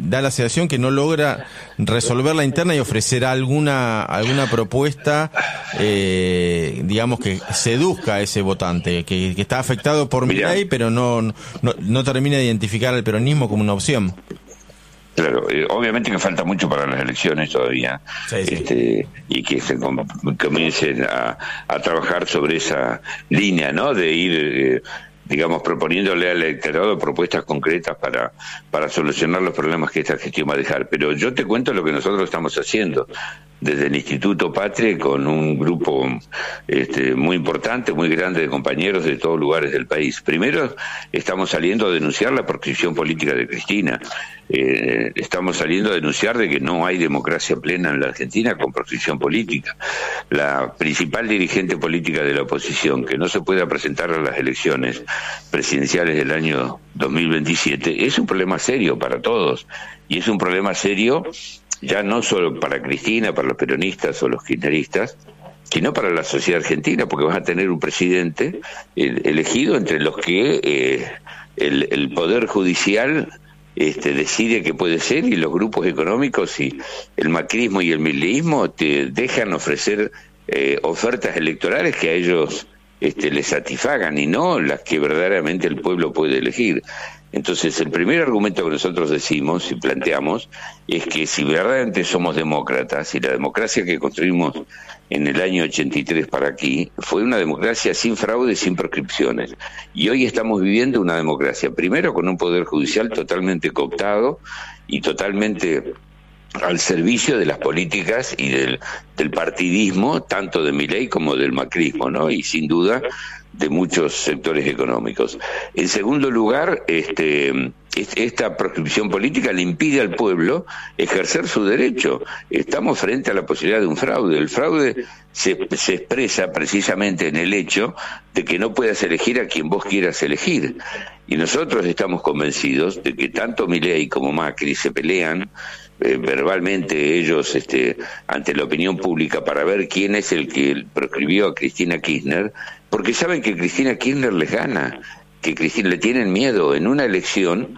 da la sensación que no logra resolver la interna y ofrecer alguna propuesta, digamos, que seduzca a ese votante, que está afectado por Milei, pero no termina de identificar al peronismo como una opción. Claro, obviamente que falta mucho para las elecciones todavía, sí. Y que se comiencen a trabajar sobre esa línea, ¿no? De ir, digamos, proponiéndole al electorado propuestas concretas para solucionar los problemas que esta gestión va a dejar. Pero yo te cuento lo que nosotros estamos haciendo desde el Instituto Patria, con un grupo muy importante, muy grande de compañeros de todos lugares del país. Primero, estamos saliendo a denunciar la proscripción política de Cristina. Estamos saliendo a denunciar de que no hay democracia plena en la Argentina con proscripción política. La principal dirigente política de la oposición, que no se pueda presentar a las elecciones presidenciales del año 2027, es un problema serio para todos. Y es un problema serio ya no solo para Cristina, para los peronistas o los kirchneristas, sino para la sociedad argentina, porque vas a tener un presidente elegido entre los que el Poder Judicial decide que puede ser, y los grupos económicos y el macrismo y el mileísmo te dejan ofrecer ofertas electorales que a ellos les satisfagan y no las que verdaderamente el pueblo puede elegir. Entonces, el primer argumento que nosotros decimos y planteamos es que si verdaderamente somos demócratas, y la democracia que construimos en el año 83 para aquí fue una democracia sin fraude, sin proscripciones, y hoy estamos viviendo una democracia, primero con un poder judicial totalmente cooptado y totalmente al servicio de las políticas y del partidismo, tanto de Milei como del macrismo, ¿no? Y sin duda de muchos sectores económicos. En segundo lugar, esta proscripción política le impide al pueblo ejercer su derecho. Estamos frente a la posibilidad de un fraude. El fraude se expresa precisamente en el hecho de que no puedas elegir a quien vos quieras elegir. Y nosotros estamos convencidos de que tanto Milei como Macri se pelean verbalmente ellos ante la opinión pública para ver quién es el que proscribió a Cristina Kirchner, porque saben que Cristina Kirchner les gana, que Cristina le tienen miedo en una elección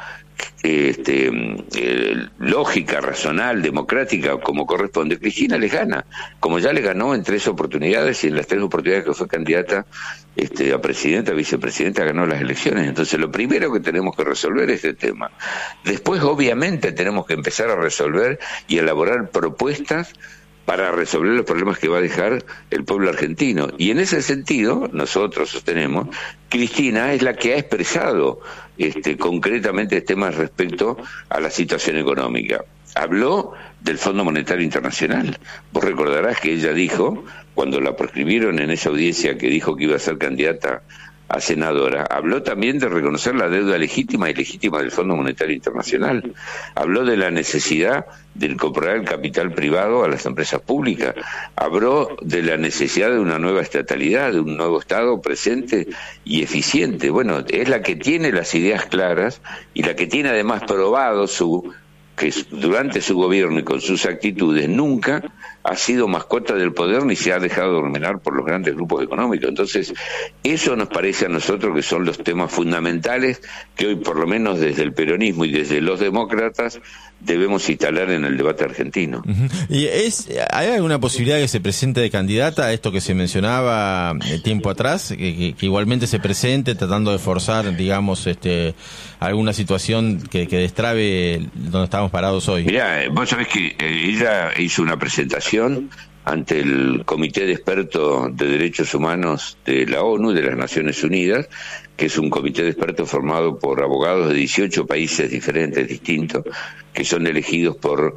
lógica, razonal, democrática, como corresponde. Cristina les gana, como ya le ganó en 3 oportunidades, y en las 3 oportunidades que fue candidata a presidenta, vicepresidenta, ganó las elecciones. Entonces, lo primero que tenemos que resolver es este tema. Después, obviamente, tenemos que empezar a resolver y elaborar propuestas para resolver los problemas que va a dejar el pueblo argentino. Y en ese sentido, nosotros sostenemos, Cristina es la que ha expresado concretamente temas respecto a la situación económica. Habló del Fondo Monetario Internacional. Vos recordarás que ella dijo, cuando la proscribieron en esa audiencia que dijo que iba a ser candidata a senadora, habló también de reconocer la deuda legítima y ilegítima del Fondo Monetario Internacional. Habló de la necesidad de incorporar el capital privado a las empresas públicas. Habló de la necesidad de una nueva estatalidad, de un nuevo Estado presente y eficiente. Bueno, es la que tiene las ideas claras y la que tiene además probado que durante su gobierno y con sus actitudes nunca ha sido mascota del poder ni se ha dejado dominar por los grandes grupos económicos. Entonces, eso nos parece a nosotros que son los temas fundamentales que hoy, por lo menos desde el peronismo y desde los demócratas, debemos instalar en el debate argentino. ¿Y hay alguna posibilidad que se presente de candidata a esto que se mencionaba tiempo atrás, que igualmente se presente tratando de forzar, digamos, alguna situación que destrabe donde estamos parados hoy? Mirá, vos sabés que ella hizo una presentación ante el Comité de Expertos de Derechos Humanos de la ONU, de las Naciones Unidas, que es un comité de expertos formado por abogados de 18 países diferentes, distintos, que son elegidos por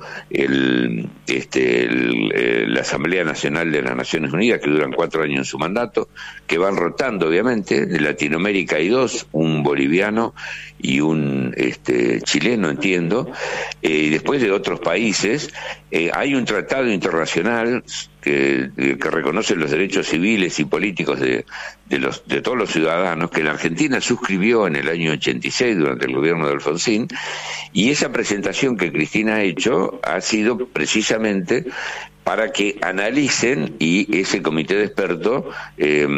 la Asamblea Nacional de las Naciones Unidas, que duran 4 años en su mandato, que van rotando, obviamente. De Latinoamérica hay 2, un boliviano y un chileno, entiendo, y después de otros países. Hay un tratado internacional que reconoce los derechos civiles y políticos de todos los ciudadanos, que la Argentina suscribió en el año 86 durante el gobierno de Alfonsín, y esa presentación que Cristina ha hecho ha sido precisamente para que analicen y ese comité de expertos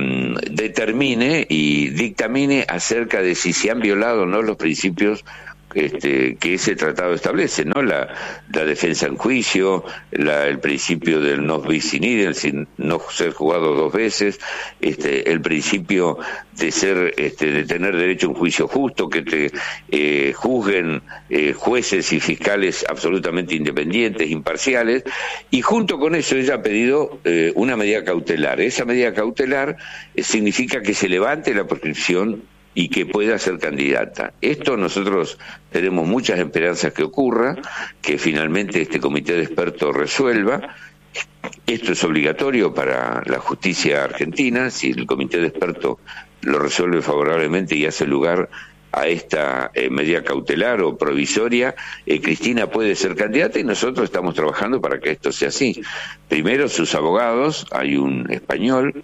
determine y dictamine acerca de si se han violado o no los principios que ese tratado establece, ¿no? La defensa en juicio, el principio del no bis in idem, sin no ser jugado dos veces, el principio de de tener derecho a un juicio justo, que te juzguen jueces y fiscales absolutamente independientes, imparciales, y junto con eso ella ha pedido una medida cautelar. Esa medida cautelar significa que se levante la proscripción y que pueda ser candidata. Esto nosotros tenemos muchas esperanzas que ocurra, que finalmente este comité de expertos resuelva. Esto es obligatorio para la justicia argentina. Si el comité de expertos lo resuelve favorablemente y hace lugar a esta medida cautelar o provisoria, Cristina puede ser candidata, y nosotros estamos trabajando para que esto sea así. Primero, sus abogados, hay un español,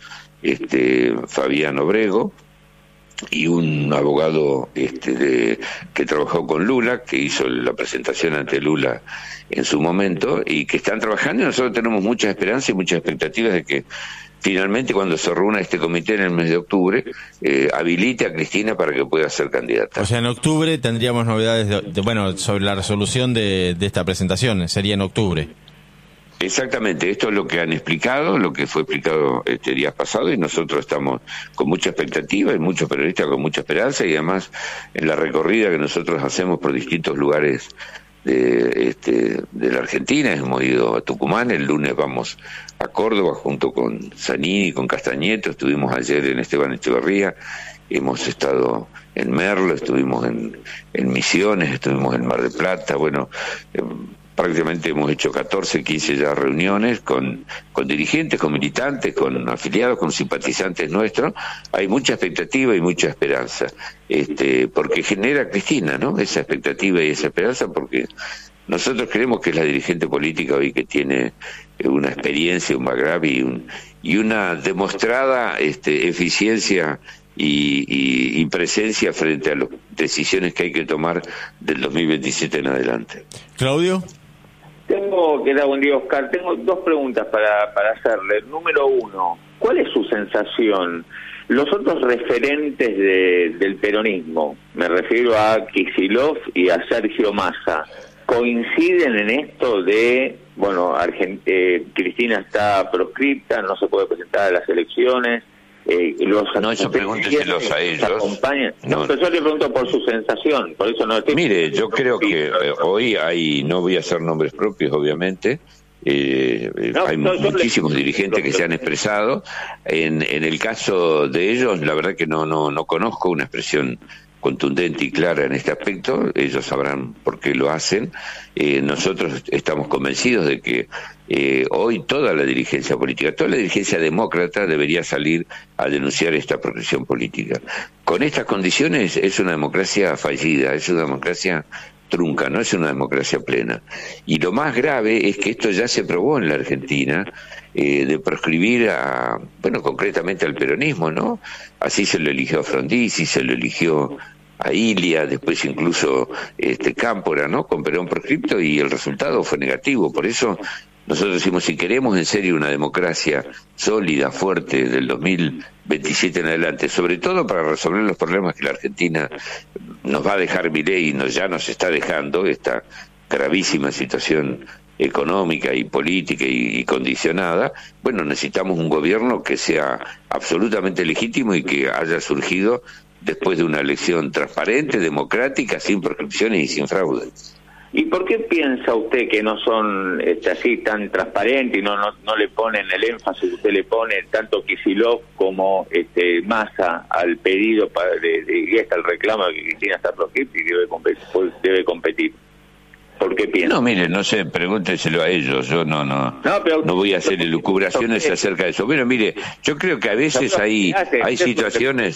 Fabián Obrego, y un abogado que trabajó con Lula, que hizo la presentación ante Lula en su momento, y que están trabajando, y nosotros tenemos muchas esperanzas y muchas expectativas de que finalmente, cuando se reúna este comité en el mes de octubre, habilite a Cristina para que pueda ser candidata. O sea, en octubre tendríamos novedades sobre la resolución de esta presentación, sería en octubre. Exactamente, esto es lo que han explicado, lo que fue explicado días pasados, y nosotros estamos con mucha expectativa, y muchos periodistas con mucha esperanza, y además en la recorrida que nosotros hacemos por distintos lugares de la Argentina, hemos ido a Tucumán, el lunes vamos a Córdoba junto con Zanini, con Castañeto, estuvimos ayer en Esteban Echeverría, hemos estado en Merlo, estuvimos en Misiones, estuvimos en Mar del Plata, prácticamente hemos hecho 14, 15 ya reuniones con dirigentes, con militantes, con afiliados, con simpatizantes nuestros. Hay mucha expectativa y mucha esperanza, porque genera Cristina, ¿no? Esa expectativa y esa esperanza, porque nosotros creemos que es la dirigente política hoy que tiene una experiencia, un background y una demostrada eficiencia y presencia frente a las decisiones que hay que tomar del 2027 en adelante. Claudio. Buen día, Oscar. Tengo dos preguntas para hacerle. Número uno, ¿cuál es su sensación? Los otros referentes del peronismo, me refiero a Kicillof y a Sergio Massa, ¿coinciden en esto de, Cristina está proscripta, no se puede presentar a las elecciones? Eso pregúnteselos a ellos. Pero yo le pregunto por su sensación, por eso no. Mire, yo creo que hoy no voy a hacer nombres propios, obviamente. Hay muchísimos dirigentes que se han expresado. En el caso de ellos, la verdad que no conozco una expresión contundente y clara en este aspecto. Ellos sabrán por qué lo hacen. Nosotros estamos convencidos de que hoy toda la dirigencia política, toda la dirigencia demócrata debería salir a denunciar esta proscripción política. Con estas condiciones es una democracia fallida, es una democracia trunca, no es una democracia plena. Y lo más grave es que esto ya se probó en la Argentina, de proscribir concretamente al peronismo, ¿no? Así se lo eligió a Frondizi, se lo eligió a Ilia, después incluso Cámpora, ¿no? Con Perón proscripto, y el resultado fue negativo. Por eso nosotros decimos, si queremos en serio una democracia sólida, fuerte, del 2027 en adelante, sobre todo para resolver los problemas que la Argentina nos va a dejar Milei y ya nos está dejando, esta gravísima situación económica y política y condicionada, necesitamos un gobierno que sea absolutamente legítimo y que haya surgido después de una elección transparente, democrática, sin proscripciones y sin fraude. ¿Y por qué piensa usted que no son así tan transparentes y no le ponen el énfasis que usted le pone tanto Kicillof como Massa al pedido y hasta el reclamo de que Cristina está proscripta y debe competir? ¿Por qué piensa? No, mire, no sé, pregúntenselo a ellos. Yo no voy a hacer elucubraciones acerca de eso. Bueno, mire, yo creo que a veces hay situaciones...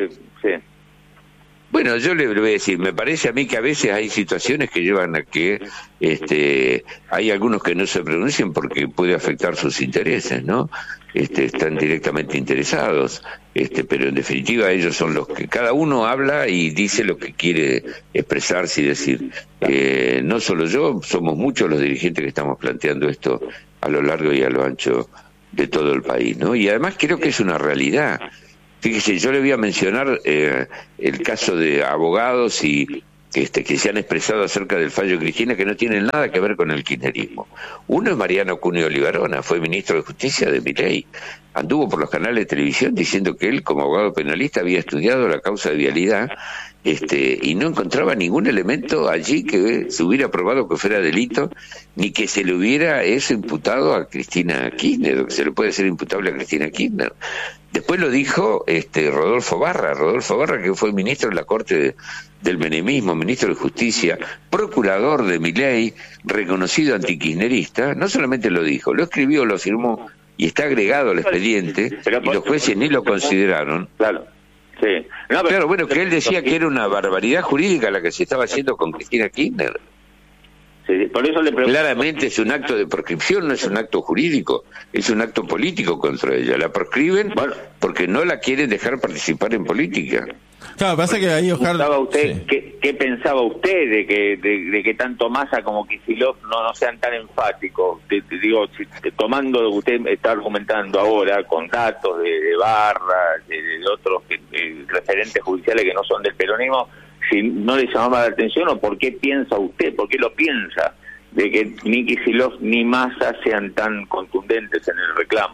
Bueno, yo le voy a decir, me parece a mí que a veces hay situaciones que llevan a que hay algunos que no se pronuncien porque puede afectar sus intereses, ¿no? Están directamente interesados, pero en definitiva ellos son los que cada uno habla y dice lo que quiere expresarse y decir. No solo yo, somos muchos los dirigentes que estamos planteando esto a lo largo y a lo ancho de todo el país, ¿no? Y además creo que es una realidad. Fíjese, yo le voy a mencionar el caso de abogados y que se han expresado acerca del fallo de Cristina, que no tienen nada que ver con el kirchnerismo. Uno es Mariano Cuneo Olivarona, fue ministro de Justicia de Milei. Anduvo por los canales de televisión diciendo que él, como abogado penalista, había estudiado la causa de vialidad, y no encontraba ningún elemento allí que se hubiera probado que fuera delito, ni que se le hubiera eso imputado a Cristina Kirchner, o que se le puede ser imputable a Cristina Kirchner. Después lo dijo Rodolfo Barra, que fue ministro de la Corte del Menemismo, ministro de Justicia, procurador de Milei, reconocido antikirchnerista. No solamente lo dijo, lo escribió, lo firmó y está agregado al expediente, y los jueces ni lo consideraron. Claro. Sí. No, claro, bueno, que él decía que era una barbaridad jurídica la que se estaba haciendo con Cristina Kirchner. Sí, por eso le pregunto. Claramente es un acto de proscripción, no es un acto jurídico, es un acto político contra ella. La proscriben porque no la quieren dejar participar en política. Claro, pasa que ahí Oscar... Usted, sí. ¿Qué pensaba usted de que tanto Massa como Kicillof no sean tan enfáticos? Digo, tomando lo que usted está argumentando ahora, con datos de Barra, de otros referentes judiciales que no son del peronismo, si no le llamaba la atención, o por qué piensa usted, por qué lo piensa, de que ni Kicillof ni Massa sean tan contundentes en el reclamo.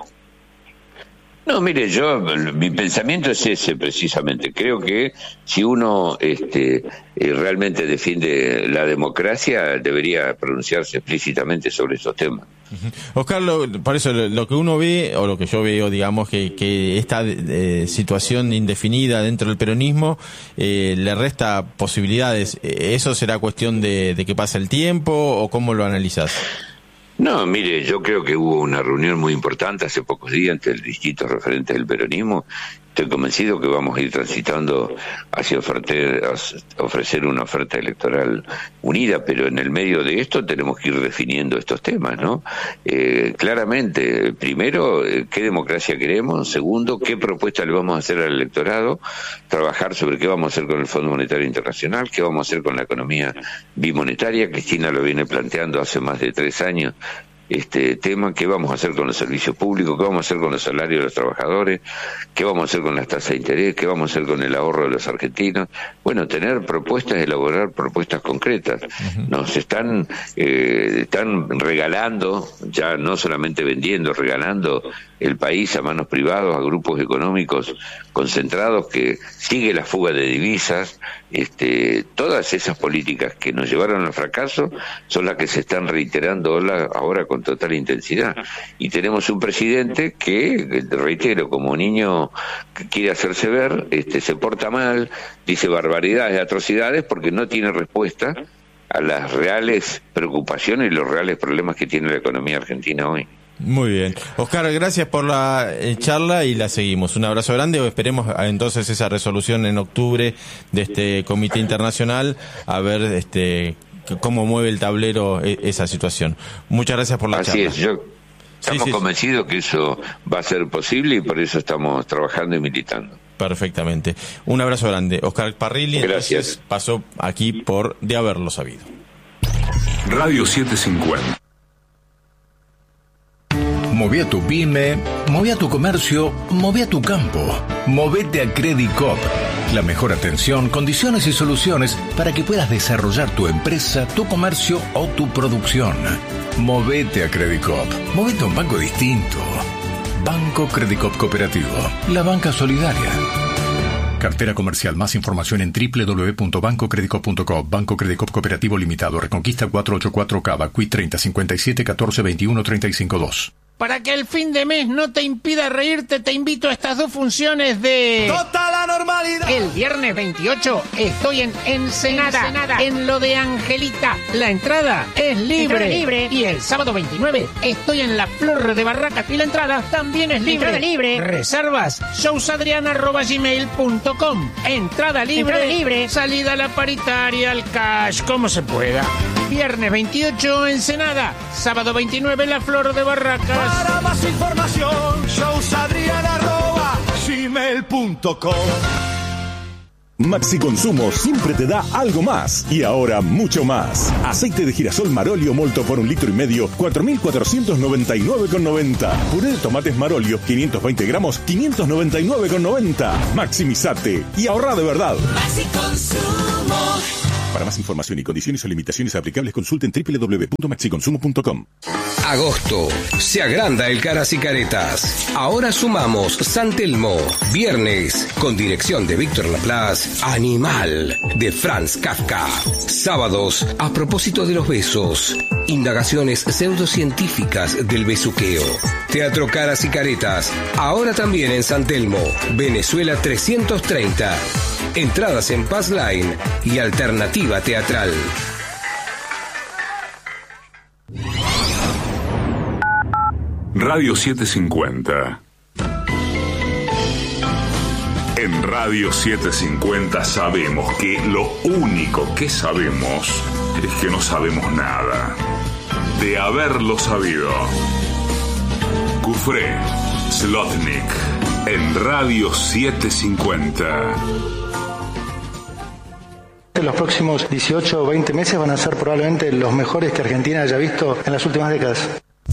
No, mire, mi pensamiento es ese precisamente. Creo que si uno realmente defiende la democracia, debería pronunciarse explícitamente sobre esos temas. Oscar, por eso lo que uno ve, o lo que yo veo, digamos, que esta situación indefinida dentro del peronismo le resta posibilidades. ¿Eso será cuestión de que pase el tiempo, o cómo lo analizás? No, mire, yo creo que hubo una reunión muy importante hace pocos días entre distintos referentes del peronismo. Estoy convencido que vamos a ir transitando hacia ofrecer una oferta electoral unida, pero en el medio de esto tenemos que ir definiendo estos temas, ¿no? Claramente, primero, ¿qué democracia queremos? Segundo, ¿qué propuesta le vamos a hacer al electorado? Trabajar sobre qué vamos a hacer con el Fondo Monetario Internacional, qué vamos a hacer con la economía bimonetaria. Cristina lo viene planteando hace más de 3 años. Tema, qué vamos a hacer con los servicios públicos, qué vamos a hacer con los salarios de los trabajadores, qué vamos a hacer con las tasas de interés, qué vamos a hacer con el ahorro de los argentinos. Bueno, tener propuestas, elaborar propuestas concretas. Nos están regalando, ya no solamente vendiendo, regalando el país a manos privadas, a grupos económicos concentrados, que sigue la fuga de divisas. Todas esas políticas que nos llevaron al fracaso son las que se están reiterando ahora con total intensidad, y tenemos un presidente que, reitero, como niño que quiere hacerse ver, se porta mal, dice barbaridades, atrocidades, porque no tiene respuesta a las reales preocupaciones y los reales problemas que tiene la economía argentina hoy. Muy bien. Oscar, gracias por la charla y la seguimos. Un abrazo grande. Esperemos entonces esa resolución en octubre de este comité internacional, a ver cómo mueve el tablero esa situación. Muchas gracias por la charla. Así es, estamos convencidos que eso va a ser posible, y por eso estamos trabajando y militando. Perfectamente. Un abrazo grande. Oscar Parrilli, gracias. Pasó aquí por De Haberlo Sabido. Radio 750. Moví a tu pyme, moví a tu comercio, moví a tu campo. Movete a Credit Coop. La mejor atención, condiciones y soluciones para que puedas desarrollar tu empresa, tu comercio o tu producción. Movete a Credit Coop. Movete a un banco distinto. Banco Credit Coop Cooperativo. La banca solidaria. Cartera comercial. Más información en www.bancocreditcoop.com. Banco Credit Coop Cooperativo Limitado. Reconquista 484 Cava. Qui 30 57 14 21 35 2. Para que el fin de mes no te impida reírte, te invito a estas 2 funciones de Total la normalidad. El viernes 28 estoy en Ensenada, en lo de Angelita. La entrada es libre. Y el sábado 29 estoy en la Flor de Barracas y la entrada también es libre. Reservas showsadriana@gmail.com. Entrada libre. Salida a la paritaria, al cash, como se pueda. Viernes 28 Ensenada, sábado 29 la Flor de Barracas. Para más información, showsadriana@gmail.com. Maxi Consumo siempre te da algo más, y ahora mucho más. Aceite de girasol Marolio molto por 1,5 litros, 4.499,90. Puré de tomates Marolio, 520 gramos, 599,90. Maximizate y ahorra de verdad. Maxi Consumo. Para más información y condiciones o limitaciones aplicables, consulten www.maxiconsumo.com. Agosto. Se agranda el Caras y Caretas. Ahora sumamos San Telmo. Viernes, con dirección de Víctor Laplace, Animal, de Franz Kafka. Sábados, a propósito de los besos. Indagaciones pseudocientíficas del besuqueo. Teatro Caras y Caretas. Ahora también en San Telmo, Venezuela 330. Entradas en Passline y Alternativa Teatral. Radio 750. En Radio 750 sabemos que lo único que sabemos es que no sabemos nada. De haberlo sabido. Cufré, Slotnick, en Radio 750. Los próximos 18 o 20 meses van a ser probablemente los mejores que Argentina haya visto en las últimas décadas.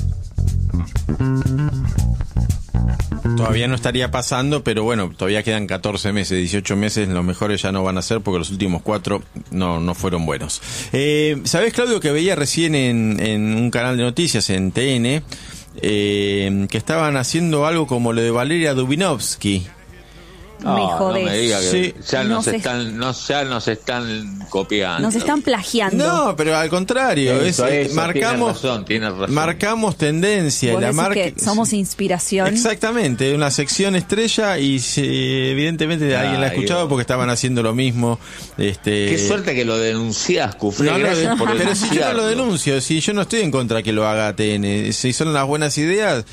Todavía no estaría pasando, pero bueno, todavía quedan 14 meses, 18 meses, los mejores ya no van a ser porque los últimos 4 no fueron buenos. ¿Sabés, Claudio, que veía recién en un canal de noticias, en TN, que estaban haciendo algo como lo de Valeria Dubinovsky? Me jodés. No me diga que Sí. ya nos están copiando. Nos están plagiando. No, pero al contrario, tiene razón. marcamos tendencia. ¿Vos La decís marca, que somos inspiración? Exactamente, una sección estrella y evidentemente alguien la ha escuchado porque estaban haciendo lo mismo. Qué suerte que lo denunciás, Cufré. No, Gracias por pero si yo no lo denuncio, si yo no estoy en contra que lo haga ATN, si son las buenas ideas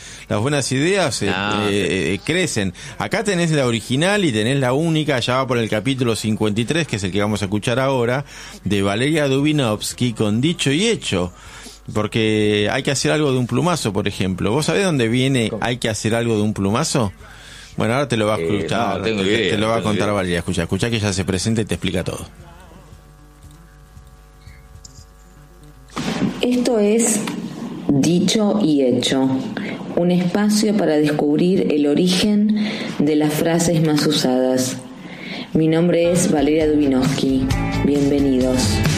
crecen. Acá tenés la original y tenés la única, ya va por el capítulo 53, que es el que vamos a escuchar ahora, de Valeria Dubinovsky, con Dicho y Hecho. Porque hay que hacer algo de un plumazo, por ejemplo. ¿Vos sabés dónde viene hay que hacer algo de un plumazo? Bueno, ahora te lo va a escuchar, no tengo idea, te lo va a contar idea. Valeria. Escucha que ella se presenta y te explica todo. Esto es Dicho y Hecho, un espacio para descubrir el origen de las frases más usadas. Mi nombre es Valeria Dubinovsky. Bienvenidos.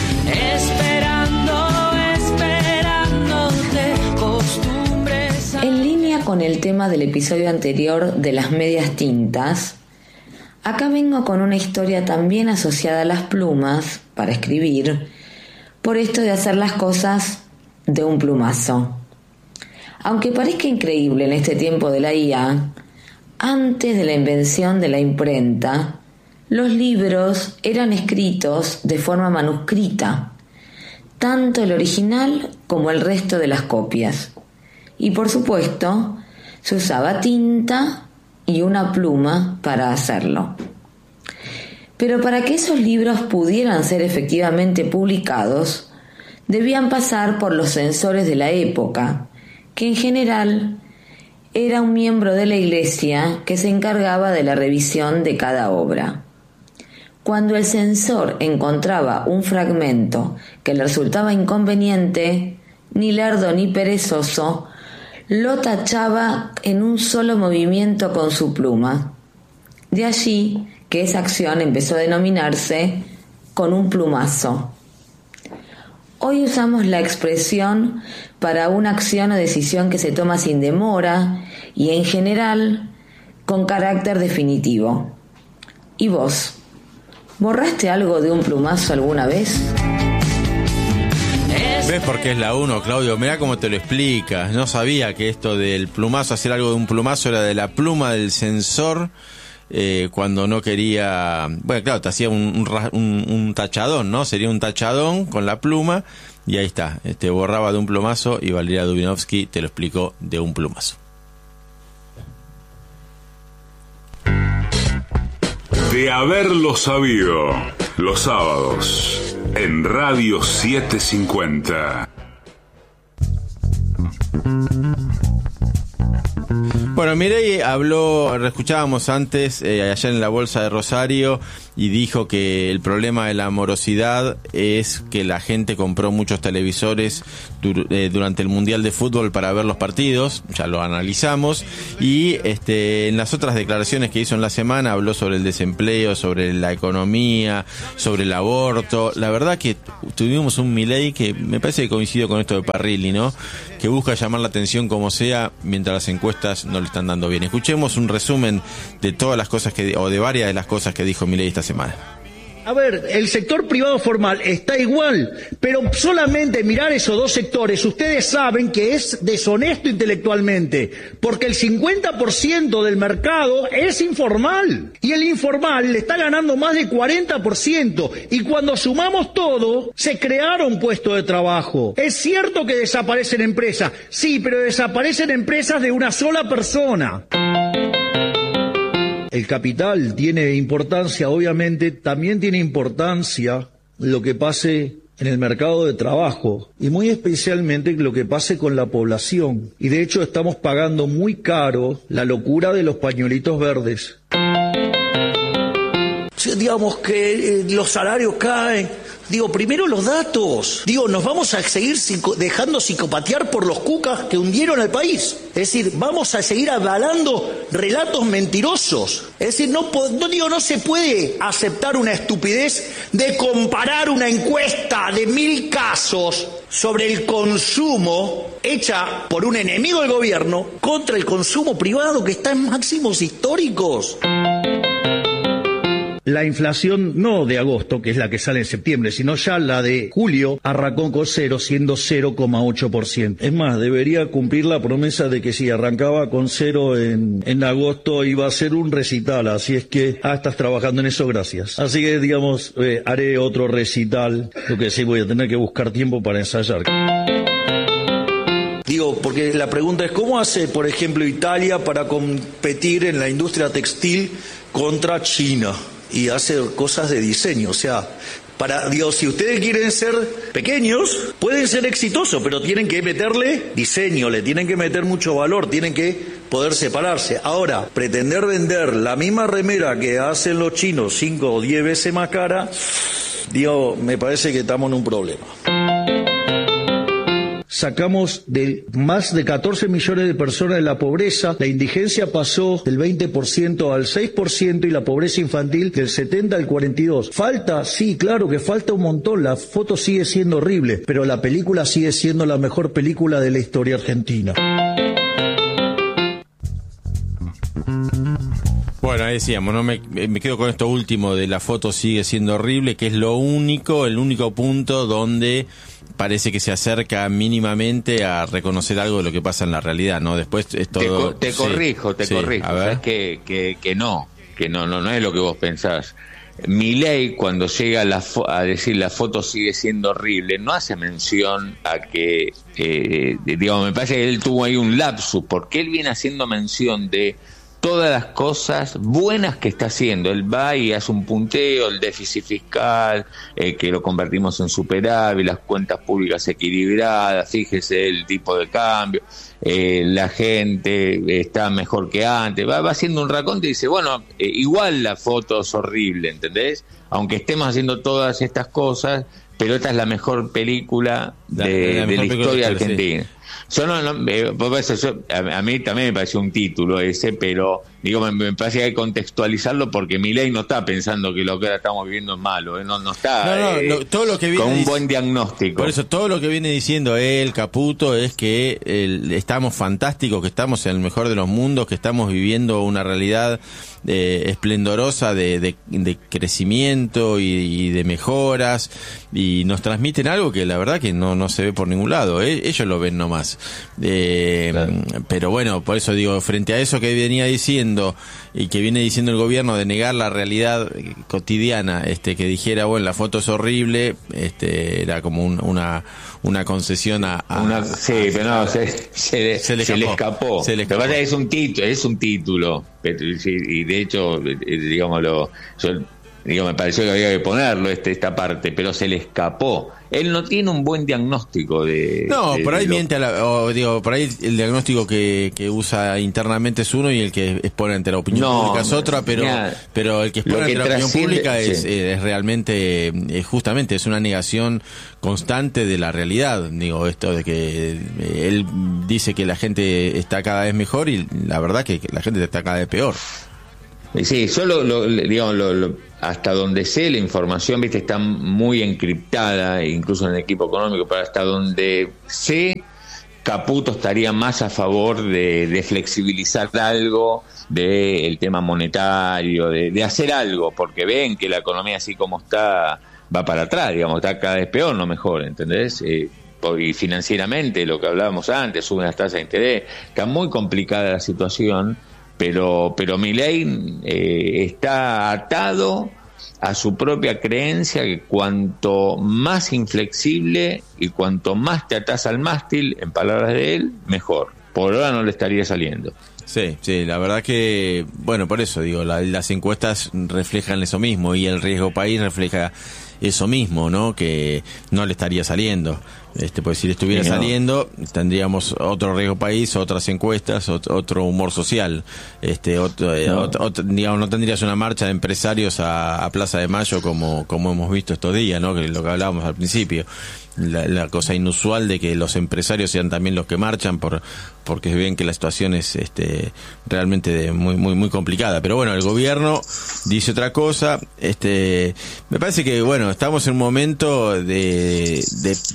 En línea con el tema del episodio anterior de las medias tintas, acá vengo con una historia también asociada a las plumas para escribir, por esto de hacer las cosas de un plumazo. Aunque parezca increíble en este tiempo de la IA, antes de la invención de la imprenta, los libros eran escritos de forma manuscrita, tanto el original como el resto de las copias. Y por supuesto, se usaba tinta y una pluma para hacerlo. Pero para que esos libros pudieran ser efectivamente publicados, debían pasar por los censores de la época, que en general era un miembro de la Iglesia que se encargaba de la revisión de cada obra. Cuando el censor encontraba un fragmento que le resultaba inconveniente, ni lerdo ni perezoso, lo tachaba en un solo movimiento con su pluma. De allí que esa acción empezó a denominarse con un plumazo. Hoy usamos la expresión para una acción o decisión que se toma sin demora y en general con carácter definitivo. ¿Y vos? ¿Borraste algo de un plumazo alguna vez? ¿Ves por qué es la 1, Claudio? Mirá cómo te lo explicas. No sabía que esto del plumazo, hacer algo de un plumazo, era de la pluma del censor cuando no quería... Bueno, claro, te hacía un tachadón, ¿no? Sería un tachadón con la pluma y ahí está. Borraba de un plumazo y Valeria Dubinovsky te lo explicó de un plumazo. De haberlo sabido, los sábados, en Radio 750. Bueno, Milei habló, escuchábamos antes, allá en la Bolsa de Rosario, y dijo que el problema de la morosidad es que la gente compró muchos televisores durante el Mundial de Fútbol para ver los partidos, ya lo analizamos, y en las otras declaraciones que hizo en la semana habló sobre el desempleo, sobre la economía, sobre el aborto. La verdad que tuvimos un Milei que me parece que coincidió con esto de Parrilli, ¿no? Que busca llamar la atención como sea, mientras las encuestas no le están dando bien. Escuchemos un resumen de todas las cosas o de varias de las cosas que dijo Milei esta semana. A ver, el sector privado formal está igual, pero solamente mirar esos dos sectores, ustedes saben que es deshonesto intelectualmente, porque el 50% del mercado es informal, y el informal le está ganando más de 40%, y cuando sumamos todo, se crearon puestos de trabajo. Es cierto que desaparecen empresas, sí, pero desaparecen empresas de una sola persona. El capital tiene importancia, obviamente, también tiene importancia lo que pase en el mercado de trabajo y muy especialmente lo que pase con la población. Y de hecho estamos pagando muy caro la locura de los pañuelitos verdes. Digamos que los salarios caen. Digo, primero los datos. Digo, nos vamos a seguir dejando psicopatear por los cucas que hundieron al país. Es decir, vamos a seguir avalando relatos mentirosos. Es decir, no se puede aceptar una estupidez de comparar una encuesta de 1000 casos sobre el consumo hecha por un enemigo del gobierno contra el consumo privado que está en máximos históricos. La inflación no de agosto, que es la que sale en septiembre, sino ya la de julio arrancó con 0, siendo 0,8%. Es más, debería cumplir la promesa de que si arrancaba con 0 en agosto iba a ser un recital, así es que estás trabajando en eso, gracias. Así que, digamos, haré otro recital, lo que sí voy a tener que buscar tiempo para ensayar. Digo, porque la pregunta es, ¿cómo hace, por ejemplo, Italia para competir en la industria textil contra China? Y hacer cosas de diseño, o sea, si ustedes quieren ser pequeños, pueden ser exitosos, pero tienen que meterle diseño, le tienen que meter mucho valor, tienen que poder separarse. Ahora, pretender vender la misma remera que hacen los chinos 5 o 10 veces más cara, me parece que estamos en un problema. Sacamos de más de 14 millones de personas de la pobreza, la indigencia pasó del 20% al 6% y la pobreza infantil del 70 al 42%. Falta, sí, claro que falta un montón, la foto sigue siendo horrible, pero la película sigue siendo la mejor película de la historia argentina. Bueno, ahí decíamos, no me quedo con esto último de la foto sigue siendo horrible, que es el único punto donde parece que se acerca mínimamente a reconocer algo de lo que pasa en la realidad, ¿no? Después es todo... Te corrijo. A ver. Es que no es lo que vos pensás. Milei, cuando llega a decir la foto sigue siendo horrible, no hace mención a que, me parece que él tuvo ahí un lapsus, porque él viene haciendo mención de todas las cosas buenas que está haciendo. Él va y hace un punteo, el déficit fiscal, que lo convertimos en superávit, las cuentas públicas equilibradas, fíjese el tipo de cambio, la gente está mejor que antes, va haciendo un raconto y dice, bueno, igual la foto es horrible, ¿entendés? Aunque estemos haciendo todas estas cosas, pero esta es la mejor película de la historia argentina. Sí. A mí también me pareció un título ese, pero me parece que hay que contextualizarlo porque Milei no está pensando que lo que ahora estamos viviendo es malo, no está todo lo que viene con un buen diagnóstico. Por eso todo lo que viene diciendo él, Caputo, es que estamos fantásticos, que estamos en el mejor de los mundos, que estamos viviendo una realidad esplendorosa de crecimiento y de mejoras, y nos transmiten algo que la verdad que no se ve por ningún lado, ellos lo ven nomás. Claro. Pero bueno, por eso digo, frente a eso que venía diciendo y que viene diciendo el gobierno de negar la realidad cotidiana, que dijera, bueno, la foto es horrible, era como una concesión sí, pero no, se le escapó. Lo que pasa es que es un título, y de hecho, me pareció que había que ponerlo esta parte, pero se le escapó. él no tiene un buen diagnóstico de... No, por ahí miente, por ahí el diagnóstico que usa internamente es uno y el que expone ante la opinión pública es otra, pero el que expone ante la opinión pública es realmente, justamente, es una negación constante de la realidad. Digo, esto de que él dice que la gente está cada vez mejor y la verdad que la gente está cada vez peor. Sí, digamos, hasta donde sé, la información, viste, está muy encriptada, incluso en el equipo económico, pero hasta donde sé, Caputo estaría más a favor de flexibilizar algo del tema monetario, de hacer algo, porque ven que la economía así como está va para atrás, digamos, está cada vez peor, no mejor, ¿entendés? Y financieramente, lo que hablábamos antes, suben las tasas de interés, está muy complicada la situación. Pero Milei está atado a su propia creencia que cuanto más inflexible y cuanto más te atás al mástil, en palabras de él, mejor. Por ahora no le estaría saliendo. Sí, la verdad que, bueno, por eso digo, las encuestas reflejan eso mismo y el riesgo país refleja eso mismo, ¿no? Que no le estaría saliendo. Pues si le estuviera saliendo, tendríamos otro riesgo país, otras encuestas, otro humor social. Digamos, no tendrías una marcha de empresarios a Plaza de Mayo como hemos visto estos días, ¿no? Que lo que hablábamos al principio. La cosa inusual de que los empresarios sean también los que marchan porque ven que la situación es realmente muy muy muy complicada, pero bueno, el gobierno dice otra cosa. Me parece que bueno, estamos en un momento de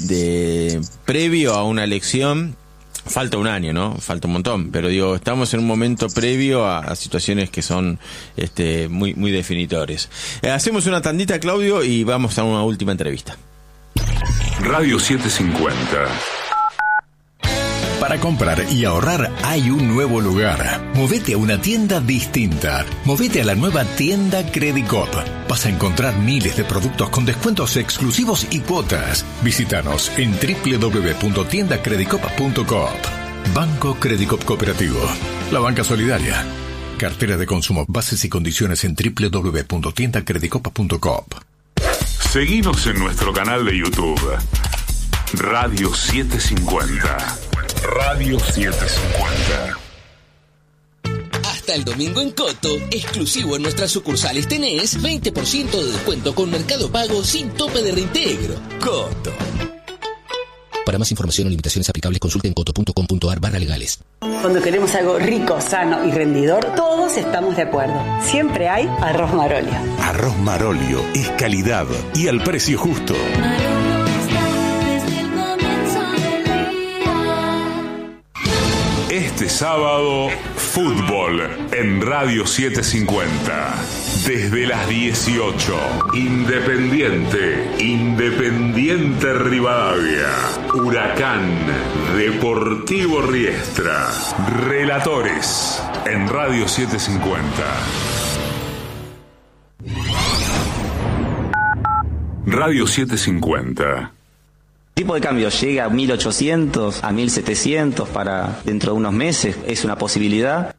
previo a una elección. Falta un año, ¿no? Falta un montón, pero digo, estamos en un momento previo a situaciones que son muy muy definitorias. Hacemos una tandita, Claudio, y vamos a una última entrevista. Radio 750. Para comprar y ahorrar hay un nuevo lugar. Movete a una tienda distinta. Movete a la nueva tienda Credicop. Vas a encontrar miles de productos con descuentos exclusivos y cuotas. Visítanos en www.tiendacredicop.coop. Banco Credicop Cooperativo. La banca solidaria. Cartera de consumo. Bases y condiciones en www.tiendacredicop.coop. Seguinos en nuestro canal de YouTube. Radio 750. Radio 750. Hasta el domingo en Coto, exclusivo en nuestras sucursales tenés 20% de descuento con Mercado Pago sin tope de reintegro. Coto. Para más información o limitaciones aplicables, consulten coto.com.ar/legales. Cuando queremos algo rico, sano y rendidor, todos estamos de acuerdo. Siempre hay arroz Marolio. Arroz Marolio es calidad y al precio justo. Este sábado, fútbol en Radio 750. Desde las 18. Independiente Rivadavia. Huracán, Deportivo Riestra. Relatores en Radio 750. Radio 750. El tipo de cambio llega a 1.800, a 1.700 para dentro de unos meses, es una posibilidad.